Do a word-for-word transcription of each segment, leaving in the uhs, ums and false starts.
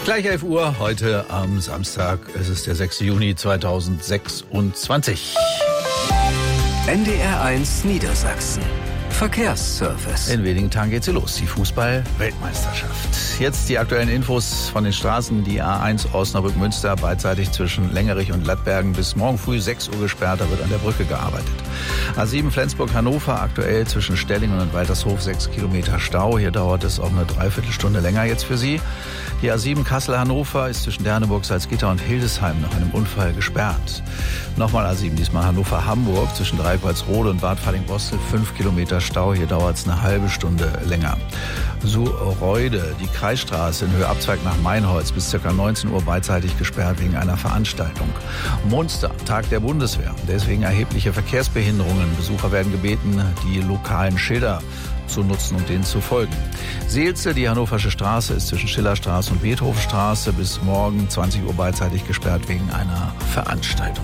Gleich elf Uhr, heute am Samstag, es ist der sechste Juni zweitausendsechsundzwanzig. N D R eins Niedersachsen. Verkehrsservice. In wenigen Tagen geht's hier los, die Fußball-Weltmeisterschaft. Jetzt die aktuellen Infos von den Straßen. Die A eins Osnabrück-Münster beidseitig zwischen Längerich und Lattbergen bis morgen früh sechs Uhr gesperrt, da wird an der Brücke gearbeitet. A sieben Flensburg-Hannover aktuell zwischen Stellingen und Waltershof sechs Kilometer Stau. Hier dauert es auch eine Dreiviertelstunde länger jetzt für Sie. Die A sieben Kassel-Hannover ist zwischen Derneburg, Salzgitter und Hildesheim nach einem Unfall gesperrt. Nochmal A sieben, diesmal Hannover-Hamburg zwischen Dreieckholzrode und Bad Falling-Bostel fünf Kilometer Stau. Hier dauert es eine halbe Stunde länger. Suhreude, die Kreisstraße in Höhe Abzweig nach Meinholz bis ca. neunzehn Uhr beidseitig gesperrt wegen einer Veranstaltung. Munster, Tag der Bundeswehr. Deswegen erhebliche Verkehrsbehinderungen. Besucher werden gebeten, die lokalen Schilder zu nutzen und denen zu folgen. Seelze, die Hannoversche Straße ist zwischen Schillerstraße und Beethovenstraße bis morgen zwanzig Uhr beidseitig gesperrt wegen einer Veranstaltung.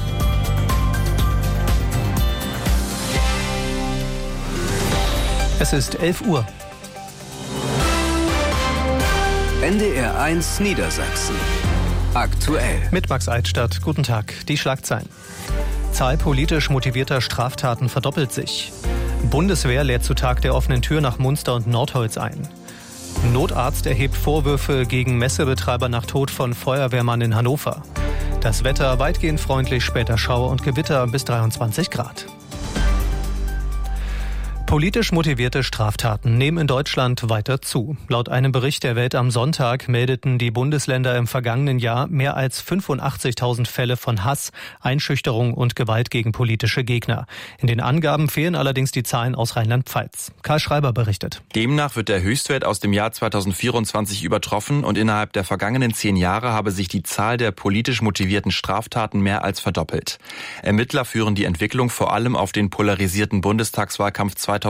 Es ist elf Uhr. N D R eins Niedersachsen. Aktuell. Mit Max Eitstadt. Guten Tag. Die Schlagzeilen. Zahl politisch motivierter Straftaten verdoppelt sich. Bundeswehr lädt zu Tag der offenen Tür nach Munster und Nordholz ein. Notarzt erhebt Vorwürfe gegen Messebetreiber nach Tod von Feuerwehrmann in Hannover. Das Wetter weitgehend freundlich, später Schauer und Gewitter bis dreiundzwanzig Grad. Politisch motivierte Straftaten nehmen in Deutschland weiter zu. Laut einem Bericht der Welt am Sonntag meldeten die Bundesländer im vergangenen Jahr mehr als fünfundachtzigtausend Fälle von Hass, Einschüchterung und Gewalt gegen politische Gegner. In den Angaben fehlen allerdings die Zahlen aus Rheinland-Pfalz. Karl Schreiber berichtet. Demnach wird der Höchstwert aus dem Jahr zweitausendvierundzwanzig übertroffen und innerhalb der vergangenen zehn Jahre habe sich die Zahl der politisch motivierten Straftaten mehr als verdoppelt. Ermittler führen die Entwicklung vor allem auf den polarisierten Bundestagswahlkampf zweitausendfünfundzwanzig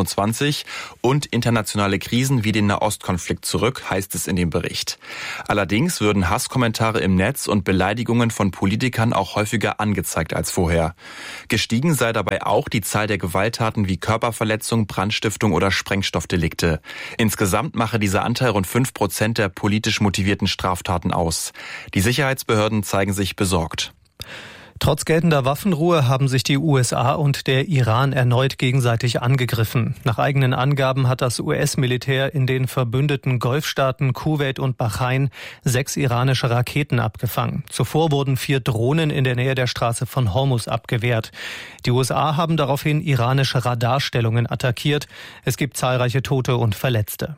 und internationale Krisen wie den Nahostkonflikt zurück, heißt es in dem Bericht. Allerdings würden Hasskommentare im Netz und Beleidigungen von Politikern auch häufiger angezeigt als vorher. Gestiegen sei dabei auch die Zahl der Gewalttaten wie Körperverletzung, Brandstiftung oder Sprengstoffdelikte. Insgesamt mache dieser Anteil rund fünf Prozent der politisch motivierten Straftaten aus. Die Sicherheitsbehörden zeigen sich besorgt. Trotz geltender Waffenruhe haben sich die U S A und der Iran erneut gegenseitig angegriffen. Nach eigenen Angaben hat das U S-Militär in den verbündeten Golfstaaten Kuwait und Bahrain sechs iranische Raketen abgefangen. Zuvor wurden vier Drohnen in der Nähe der Straße von Hormuz abgewehrt. Die U S A haben daraufhin iranische Radarstellungen attackiert. Es gibt zahlreiche Tote und Verletzte.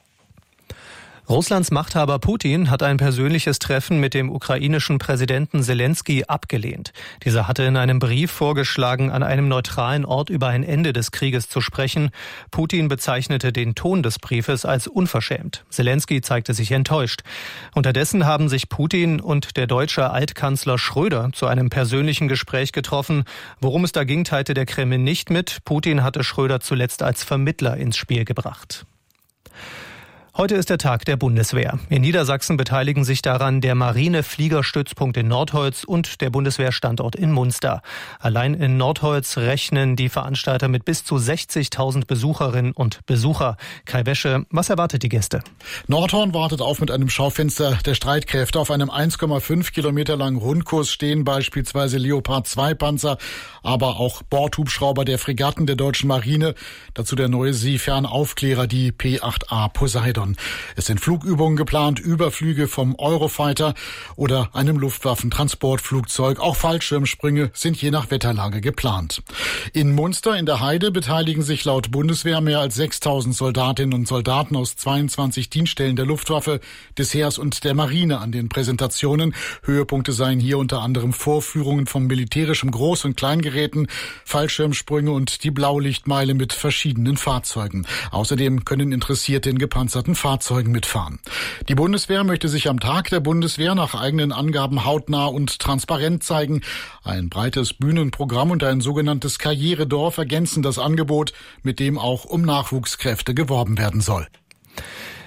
Russlands Machthaber Putin hat ein persönliches Treffen mit dem ukrainischen Präsidenten Selenskyj abgelehnt. Dieser hatte in einem Brief vorgeschlagen, an einem neutralen Ort über ein Ende des Krieges zu sprechen. Putin bezeichnete den Ton des Briefes als unverschämt. Selenskyj zeigte sich enttäuscht. Unterdessen haben sich Putin und der deutsche Altkanzler Schröder zu einem persönlichen Gespräch getroffen. Worum es da ging, teilte der Kreml nicht mit. Putin hatte Schröder zuletzt als Vermittler ins Spiel gebracht. Heute ist der Tag der Bundeswehr. In Niedersachsen beteiligen sich daran der Marine-Fliegerstützpunkt in Nordholz und der Bundeswehrstandort in Munster. Allein in Nordholz rechnen die Veranstalter mit bis zu sechzigtausend Besucherinnen und Besucher. Kai Wäsche, was erwartet die Gäste? Nordhorn wartet auf mit einem Schaufenster der Streitkräfte. Auf einem eins Komma fünf Kilometer langen Rundkurs stehen beispielsweise Leopard zwei Panzer, aber auch Bordhubschrauber der Fregatten der deutschen Marine. Dazu der neue Seefernaufklärer, die P acht A Poseidon. Es sind Flugübungen geplant, Überflüge vom Eurofighter oder einem Luftwaffentransportflugzeug. Auch Fallschirmsprünge sind je nach Wetterlage geplant. In Munster in der Heide beteiligen sich laut Bundeswehr mehr als sechstausend Soldatinnen und Soldaten aus zweiundzwanzig Dienststellen der Luftwaffe, des Heers und der Marine an den Präsentationen. Höhepunkte seien hier unter anderem Vorführungen von militärischem Groß- und Kleingeräten, Fallschirmsprünge und die Blaulichtmeile mit verschiedenen Fahrzeugen. Außerdem können Interessierte in gepanzerten Fahrzeugen mitfahren. Die Bundeswehr möchte sich am Tag der Bundeswehr nach eigenen Angaben hautnah und transparent zeigen. Ein breites Bühnenprogramm und ein sogenanntes Karrieredorf ergänzen das Angebot, mit dem auch um Nachwuchskräfte geworben werden soll.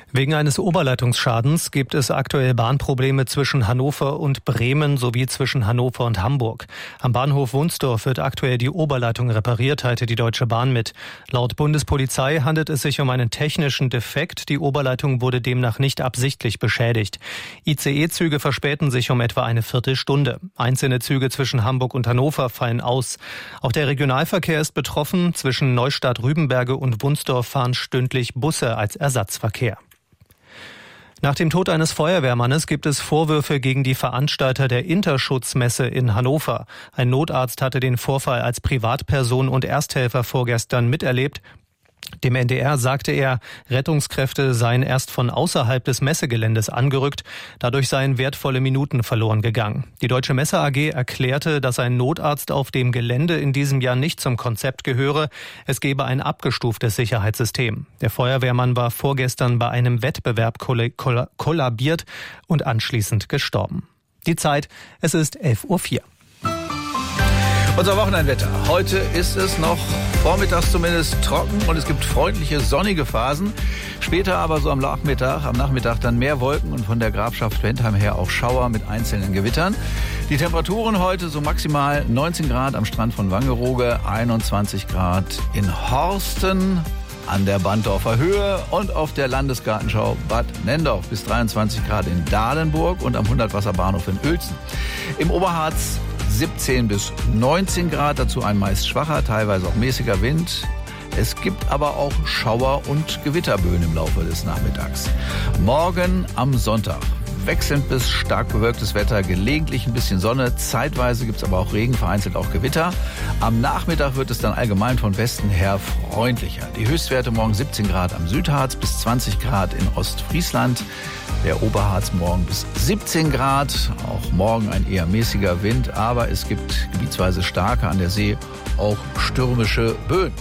Wegen eines Oberleitungsschadens gibt es aktuell Bahnprobleme zwischen Hannover und Bremen sowie zwischen Hannover und Hamburg. Am Bahnhof Wunsdorf wird aktuell die Oberleitung repariert, teilte die Deutsche Bahn mit. Laut Bundespolizei handelt es sich um einen technischen Defekt. Die Oberleitung wurde demnach nicht absichtlich beschädigt. I C E-Züge verspäten sich um etwa eine Viertelstunde. Einzelne Züge zwischen Hamburg und Hannover fallen aus. Auch der Regionalverkehr ist betroffen. Zwischen Neustadt-Rübenberge und Wunsdorf fahren stündlich Busse als Ersatzverkehr. Nach dem Tod eines Feuerwehrmannes gibt es Vorwürfe gegen die Veranstalter der Interschutzmesse in Hannover. Ein Notarzt hatte den Vorfall als Privatperson und Ersthelfer vorgestern miterlebt. Dem N D R sagte er, Rettungskräfte seien erst von außerhalb des Messegeländes angerückt. Dadurch seien wertvolle Minuten verloren gegangen. Die Deutsche Messe A G erklärte, dass ein Notarzt auf dem Gelände in diesem Jahr nicht zum Konzept gehöre. Es gebe ein abgestuftes Sicherheitssystem. Der Feuerwehrmann war vorgestern bei einem Wettbewerb kollabiert und anschließend gestorben. Die Zeit, es ist elf Uhr vier. Unser Wochenendwetter. Heute ist es noch vormittags zumindest trocken und es gibt freundliche sonnige Phasen. Später aber so am Nachmittag, am Nachmittag dann mehr Wolken und von der Grafschaft Bentheim her auch Schauer mit einzelnen Gewittern. Die Temperaturen heute so maximal neunzehn Grad am Strand von Wangerooge, einundzwanzig Grad in Horsten an der Bantorfer Höhe und auf der Landesgartenschau Bad Nendorf bis dreiundzwanzig Grad in Dahlenburg und am Hundertwasserbahnhof in Uelzen. Im Oberharz siebzehn bis neunzehn Grad, dazu ein meist schwacher, teilweise auch mäßiger Wind. Es gibt aber auch Schauer- und Gewitterböen im Laufe des Nachmittags. Morgen am Sonntag wechselnd bis stark bewölktes Wetter, gelegentlich ein bisschen Sonne, zeitweise gibt es aber auch Regen, vereinzelt auch Gewitter. Am Nachmittag wird es dann allgemein von Westen her freundlicher. Die Höchstwerte morgen siebzehn Grad am Südharz bis zwanzig Grad in Ostfriesland. Der Oberharz morgen bis siebzehn Grad. Auch morgen ein eher mäßiger Wind, aber es gibt gebietsweise starke, an der See auch stürmische Böen.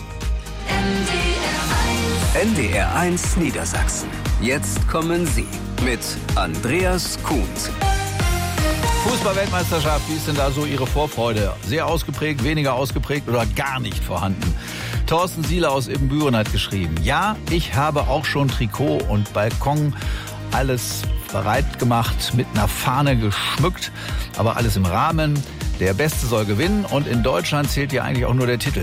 N D R eins Niedersachsen. Jetzt kommen Sie mit Andreas Kuhns. Fußball-Weltmeisterschaft, wie ist denn da so Ihre Vorfreude? Sehr ausgeprägt, weniger ausgeprägt oder gar nicht vorhanden? Thorsten Siele aus Ibbenbüren hat geschrieben, ja, ich habe auch schon Trikot und Balkon, alles bereit gemacht, mit einer Fahne geschmückt, aber alles im Rahmen. Der Beste soll gewinnen und in Deutschland zählt ja eigentlich auch nur der Titel.